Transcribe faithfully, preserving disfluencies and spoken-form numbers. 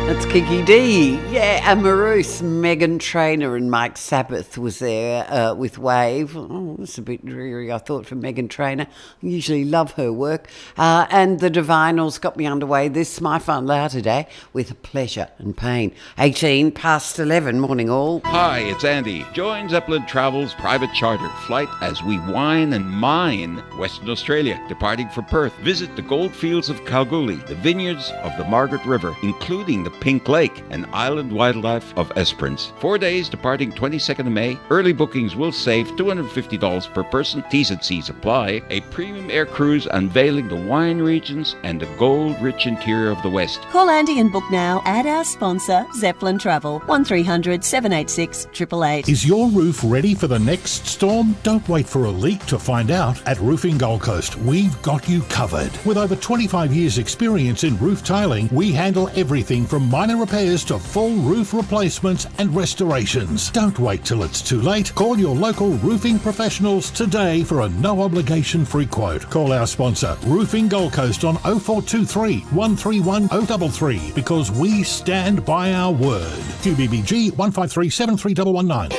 That's Kiki D. Yeah, and Maroose, Megan Trainor and Mike Sabbath was there uh, with Wave. Oh, it's a bit dreary, I thought, for Megan Trainor. I usually love her work. Uh, and the Divinals got me underway this My Fun Loud today with Pleasure and Pain. eighteen past eleven. Morning all. Hi, it's Andy. Join Zeppelin Travel's private charter flight as we wine and mine Western Australia, departing for Perth. Visit the goldfields of Kalgoorlie, the vineyards of the Margaret River, including the Pink Lake and island wildlife of Esperance. Four days departing twenty-second of May. Early bookings will save two hundred fifty dollars per person. T's and C's apply. A premium air cruise unveiling the wine regions and the gold-rich interior of the West. Call Andy and book now at our sponsor, Zeppelin Travel. one three hundred seven eight six eight eight eight. Is your roof ready for the next storm? Don't wait for a leak to find out. At Roofing Gold Coast, we've got you covered. With over twenty-five years experience in roof tiling, we handle everything from minor repairs to full roof replacements and restorations. Don't wait till it's too late. Call your local roofing professionals today for a no obligation free quote. Call our sponsor, Roofing Gold Coast, on oh four two three, one three one, oh three three because we stand by our word. Q B B G one five three seven three one one nine.